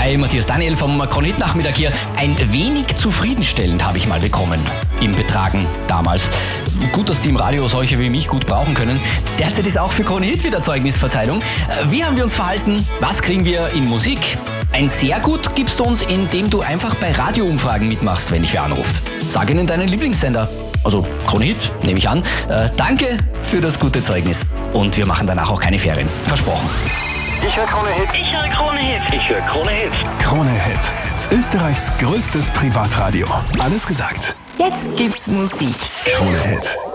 Hi, Matthias Daniel vom Kronit-Nachmittag hier. Ein wenig zufriedenstellend habe ich mal bekommen im Betragen damals. Gut, dass die im Radio solche wie mich gut brauchen können. Derzeit ist auch für Kronit wieder Zeugnisverteilung. Wie haben wir uns verhalten? Was kriegen wir in Musik? Ein sehr gut gibst du uns, indem du einfach bei Radioumfragen mitmachst, wenn dich wer anruft. Sag ihnen deinen Lieblingssender. Also Kronit, nehme ich an. Danke für das gute Zeugnis. Und wir machen danach auch keine Ferien. Versprochen. Ich höre Krone Hit. Ich höre Krone Hit. Ich höre Krone Hit. Krone Hit. Österreichs größtes Privatradio. Alles gesagt. Jetzt gibt's Musik. Krone Hit.